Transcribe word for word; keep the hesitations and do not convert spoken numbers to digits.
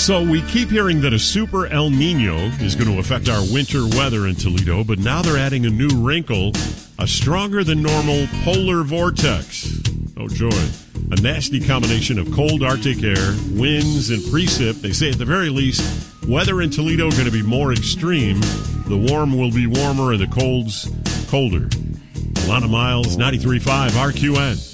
So we keep hearing that a super El Nino is going to affect our winter weather in Toledo, but now they're adding a new wrinkle, a stronger than normal polar vortex. Oh, joy. A nasty combination of cold Arctic air, winds, and precip. They say at the very least, weather in Toledo going to be more extreme. The warm will be warmer and the cold's colder. Alana Miles, ninety-three point five R Q N.